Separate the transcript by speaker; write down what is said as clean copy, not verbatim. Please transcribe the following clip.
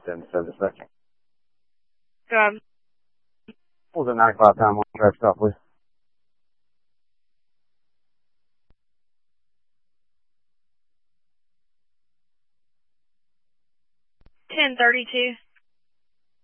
Speaker 1: 10/7/2.
Speaker 2: Go ahead.
Speaker 1: What was the 95 time on traffic stop, please?
Speaker 2: 10:32.